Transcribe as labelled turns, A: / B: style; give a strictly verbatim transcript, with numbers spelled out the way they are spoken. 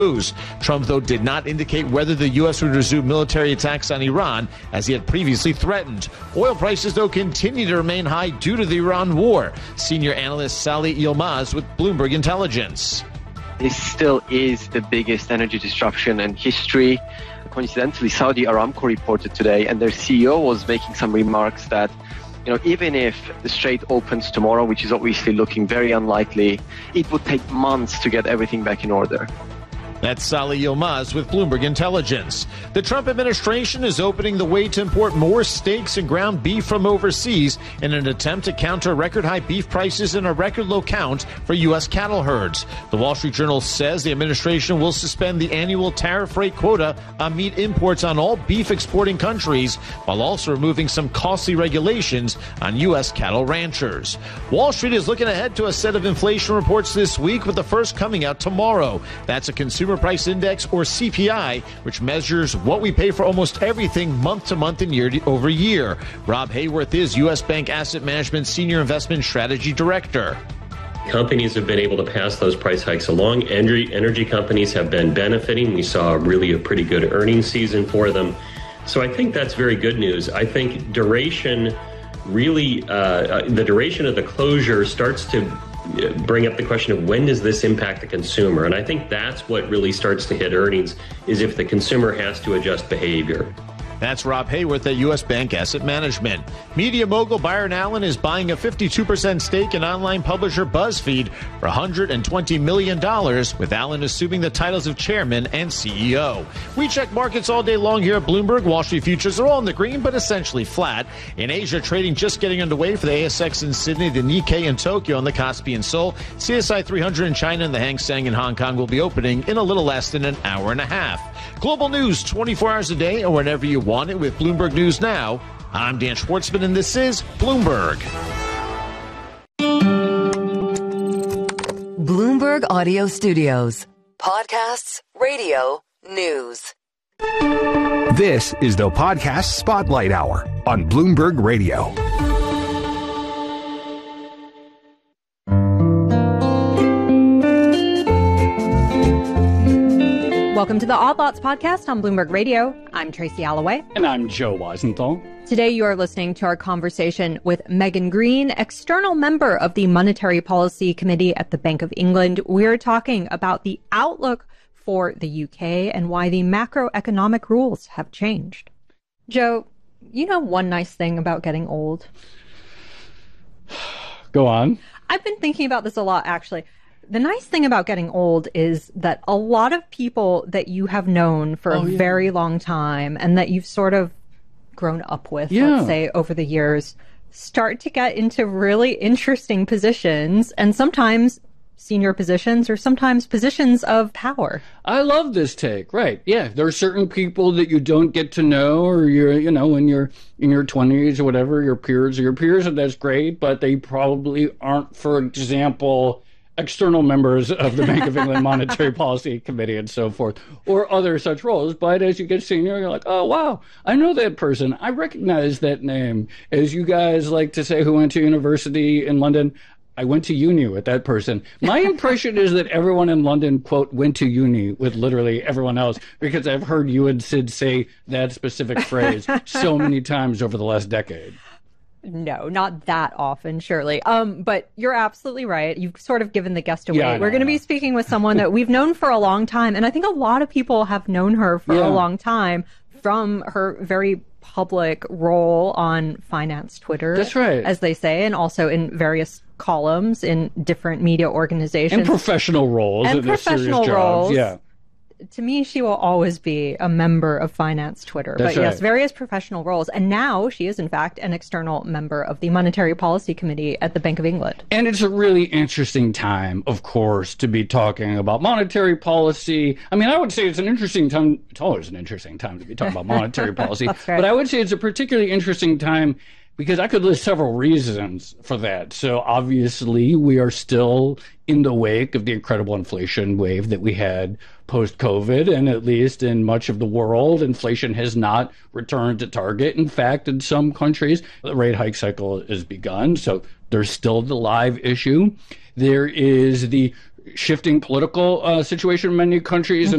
A: Trump, though, did not indicate whether the U S would resume military attacks on Iran, as he had previously threatened. Oil prices, though, continue to remain high due to the Iran war. Senior analyst Salih Yilmaz with Bloomberg Intelligence.
B: This still is the biggest energy disruption in history. Coincidentally, Saudi Aramco reported today, and their C E O was making some remarks that, you know, even if the Strait opens tomorrow, which is obviously looking very unlikely, it would take months to get everything back in order.
A: That's Salih Yilmaz with Bloomberg Intelligence. The Trump administration is opening the way to import more steaks and ground beef from overseas in an attempt to counter record-high beef prices and a record-low count for U S cattle herds. The Wall Street Journal says the administration will suspend the annual tariff rate quota on meat imports on all beef exporting countries, while also removing some costly regulations on U S cattle ranchers. Wall Street is looking ahead to a set of inflation reports this week, with the first coming out tomorrow. That's a consumer Price Index, or C P I, which measures what we pay for almost everything month to month and year to, over year. Rob Hayworth is U S Bank Asset Management Senior Investment Strategy Director.
C: Companies have been able to pass those price hikes along. Energy, energy companies have been benefiting. We saw really a pretty good earnings season for them. So I think that's very good news. I think duration really, uh, the duration of the closure starts to bring up the question of when does this impact the consumer? And I think that's what really starts to hit earnings, is if the consumer has to adjust behavior.
A: That's Rob Hayworth at U S Bank Asset Management. Media mogul Byron Allen is buying a fifty-two percent stake in online publisher BuzzFeed for one hundred twenty million dollars, with Allen assuming the titles of chairman and C E O. We check markets all day long here at Bloomberg. Wall Street futures are all in the green, but essentially flat. In Asia, trading just getting underway for the A S X in Sydney, the Nikkei in Tokyo, and the Kospi in Seoul. C S I three hundred in China and the Hang Seng in Hong Kong will be opening in a little less than an hour and a half. Global news twenty-four hours a day or whenever you want it with Bloomberg News Now. I'm Dan Schwartzman, and this is Bloomberg.
D: Bloomberg Audio Studios. Podcasts, radio, news.
E: This is the Podcast Spotlight Hour on Bloomberg Radio.
F: Welcome to the Odd Lots podcast on Bloomberg Radio. I'm Tracy Alloway.
G: And I'm Joe Weisenthal.
F: Today you are listening to our conversation with Megan Greene, external member of the Monetary Policy Committee at the Bank of England. We're talking about the outlook for the U K and why the macroeconomic rules have changed. Joe, you know one nice thing about getting old?
G: Go on.
F: I've been thinking about this a lot, actually. The nice thing about getting old is that a lot of people that you have known for oh, a yeah. very long time and that you've sort of grown up with, yeah. let's say, over the years, start to get into really interesting positions, and sometimes senior positions or sometimes positions of power.
G: I love this take. Right. Yeah. There are certain people that you don't get to know, or you're, you know, when you're in your twenties or whatever, your peers or your peers, and that's great, but they probably aren't, for example, external members of the Bank of England Monetary Policy Committee and so forth, or other such roles. But as you get senior, you're like, oh, wow, I know that person. I recognize that name. As you guys like to say who went to university in London, I went to uni with that person. My impression is that everyone in London, quote, went to uni with literally everyone else, because I've heard you and Sid say that specific phrase so many times over the last decade.
F: No, not that often, surely. Um, but you're absolutely right. You've sort of given the guest away.
G: Yeah,
F: We're going to be speaking with someone that we've known for a long time. And I think a lot of people have known her for yeah. a long time from her very public role on finance Twitter.
G: That's right.
F: As they say, and also in various columns in different media organizations.
G: And professional roles.
F: And professional roles.
G: Yeah.
F: To me, she will always be a member of finance Twitter.
G: That's
F: but
G: right.
F: yes, various professional roles. And now she is, in fact, an external member of the Monetary Policy Committee at the Bank of England.
G: And it's a really interesting time, of course, to be talking about monetary policy. I mean, I would say it's an interesting time. It's always an interesting time to be talking about monetary policy.
F: That's right.
G: But I would say it's a particularly interesting time because I could list several reasons for that. So obviously, we are still in the wake of the incredible inflation wave that we had post-COVID, and at least in much of the world, inflation has not returned to target. In fact, in some countries, the rate hike cycle has begun, so there's still the live issue. There is the shifting political uh, situation in many countries, mm-hmm.